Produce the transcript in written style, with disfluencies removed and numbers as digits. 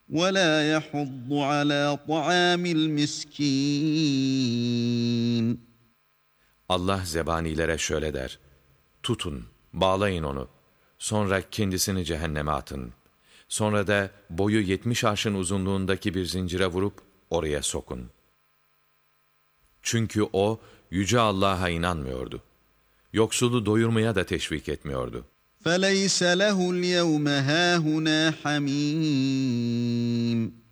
وَلَا يَحُضُّ عَلَى طَعَامِ الْمِسْكِينِ. Allah zebanilere şöyle der: Tutun, bağlayın onu. Sonra kendisini cehenneme atın. Sonra da boyu 70 arşın uzunluğundaki bir zincire vurup oraya sokun. Çünkü o, Yüce Allah'a inanmıyordu. Yoksulu doyurmaya da teşvik etmiyordu. فَلَيْسَ لَهُ الْيَوْمَ هَاهُنَا حَمِيمٌ.